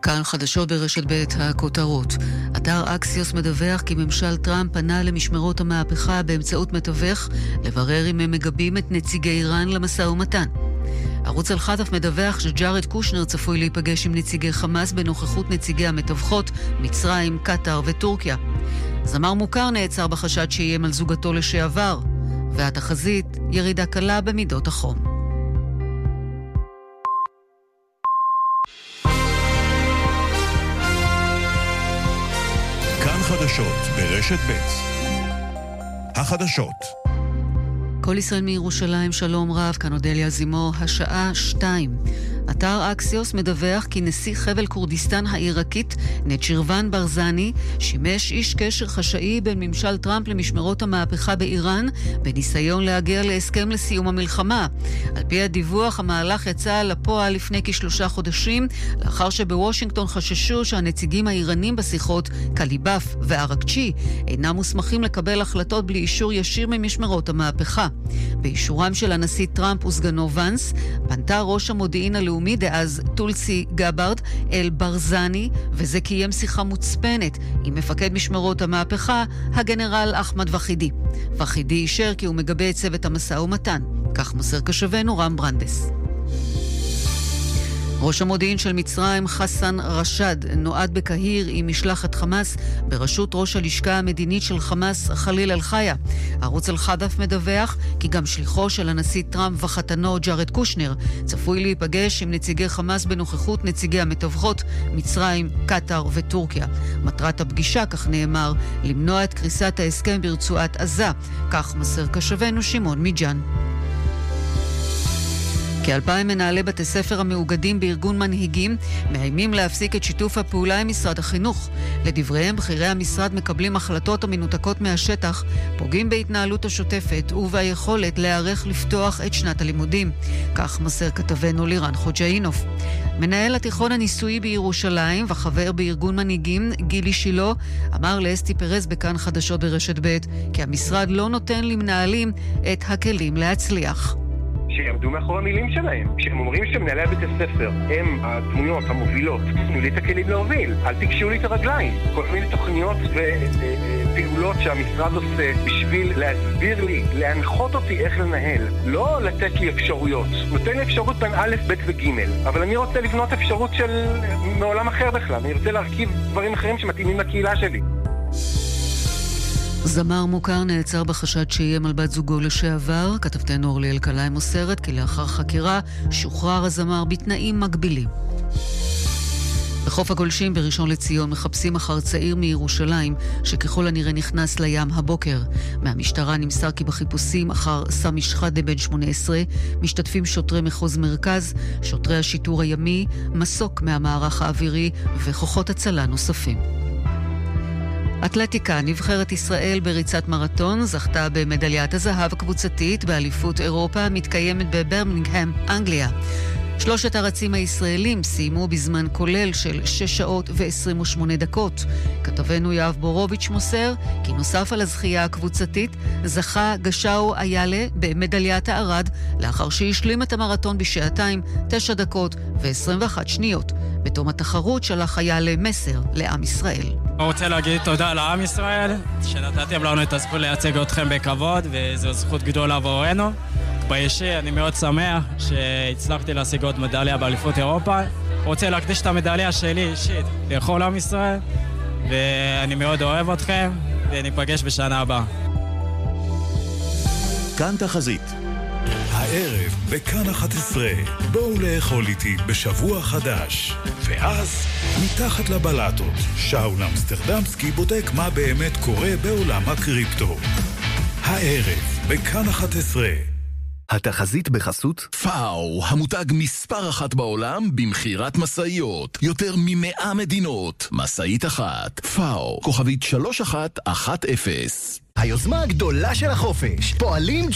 כאן חדשות ברשת ב' הכותרות. אתר אקסיוס מדווח כי ממשל טראמפ פנה למשמרות המהפכה באמצעות מתווך לברר אם הם מגבים את נציגי איראן למשא ומתן. ערוץ אל-חטף מדווח שג'ארד קושנר צפוי להיפגש עם נציגי חמאס בנוכחות נציגי המתווכות, מצרים, קטר וטורקיה. זמר מוכר נעצר בחשד שאיים על זוגתו לשעבר, והתחזית ירידה קלה במידות החום. כאן חדשות ברשת ב' החדשות. כל ישראל מירושלים, שלום רב, כאן אודליה זימו, השעה 2. אתר אקסיוס מדווח כי נשיא חבל כורדיסטן העיראקית נצ'ירוון ברזני שימש איש קשר חשאי בין ממשל טראמפ למשמרות המהפכה באיראן בניסיון להגיע להסכם לסיום המלחמה. על פי הדיווח, המהלך יצא לפועל לפני כ3 חודשים, לאחר שבוושינגטון חששו שהנציגים האיראנים בשיחות, קליבאף וערקצ'י, אינם מוסמכים לקבל החלטות בלי אישור ישיר ממשמרות המהפכה. באישורם של הנשיא טראמפ וסגנו ונס, פנתה ראש המודיעין הלאומי דאז טולסי גאברד אל ברזני, וזה קיים שיחה מוצפנת עם מפקד משמרות המהפכה, הגנרל אחמד וחידי. וחידי אישר כי הוא מגבה את צוות המשא ומתן. כך מוסר קשבנו רם ברנדס. ראש המודיעין של מצרים, חסן רשד, נועד בקהיר עם משלחת חמאס בראשות ראש הלשכה המדינית של חמאס, חליל אל-חיה. ערוץ אל-חטף מדווח כי גם שליחו של הנשיא טראמפ וחתנו ג'ארד קושנר צפוי להיפגש עם נציגי חמאס בנוכחות נציגי המתווכות, מצרים, קטר וטורקיה. מטרת הפגישה, כך נאמר, למנוע את קריסת ההסכם ברצועת עזה. כך מסר קשבנו שמעון מיג'אן. כ2,000 מנהלי בתי ספר המאוגדים בארגון מנהיגים מאיימים להפסיק את שיתוף הפעולה עם משרד החינוך. לדבריהם, בכירי המשרד מקבלים החלטות המנותקות מהשטח, פוגעים בהתנהלות השוטפת וביכולת להיערך לפתוח את שנת הלימודים. כך מסר כתבנו לירן חוג'אינוף. מנהל התיכון הניסויי בירושלים וחבר בארגון מנהיגים, גילי שילו, אמר לאסתי פרז בכאן חדשות ברשת ב' כי המשרד לא נותן למנהלים את הכלים להצליח. שיעמדו מאחורי המילים שלהם. כשהם אומרים שמנהלי בית הספר הם הדמויות המובילות, תנו לי את הכלים להוביל, אל תקשו לי את הרגליים. כל מיני תוכניות ופעולות שהמשרד עושה בשביל להסביר לי, להנחות אותי איך לנהל, לא לתת לי אפשרויות. נותן לי אפשרות בין א', ב' וג', אבל אני רוצה לבנות אפשרות של מעולם אחר בכלל. אני רוצה להרכיב דברים אחרים שמתאימים לקהילה שלי. זמר מוכר נעצר בחשד שאיים על בת זוגו לשעבר. כתבתנו אורלי אלקלעי מוסרת כי לאחר חקירה שוחרר הזמר בתנאים מגבילים. בחוף הגולשים בראשון לציון מחפשים אחר צעיר מירושלים שככל הנראה נכנס לים הבוקר. מהמשטרה נמסר כי בחיפושים אחר סמי שחאדה בן 18 משתתפים שוטרי מחוז מרכז, שוטרי השיטור הימי, מסוק מהמערך האווירי וכוחות הצלה נוספים. אתלטיקה, נבחרת ישראל בריצת מרתון זכתה במדליית הזהב הקבוצתית באליפות אירופה המתקיימת בברמינגהם, אנגליה. 3 הרצים הישראלים סיימו בזמן כולל של 6 שעות ו28 דקות. כתבנו יואב בורוביץ' מוסר כי נוסף על הזכייה הקבוצתית זכה גשאו איילה במדליית הארד לאחר שהשלים את המרתון בשעתיים 9 דקות ו21 שניות. בתום התחרות שלח איילה מסר לעם ישראל. אני רוצה להגיד תודה לעם ישראל שנתתם לנו את הזכות לייצג אתכם בכבוד, וזו זכות גדולה עבורנו. באישי אני מאוד שמח שהצלחתי להשיג עוד מדליה באליפות אירופה. רוצה להקדיש את המדליה שלי אישית לכל עם ישראל, ואני מאוד אוהב אתכם, וניפגש בשנה הבאה. כאן תחזית. הערב בכאן 11, בואו לאכול איתי בשבוע חדש. ואז מתחת לבלטות, שאול אמסטרדמסקי בודק מה באמת קורה בעולם הקריפטו. הערב בכאן 11. התחזית בחסות פאו, המותג מספר 1 בעולם במחירת מסעיות. יותר מ100 מדינות. מסעית אחת. פאו, כוכבית 3110. היוזמה הגדולה של החופש. פועלים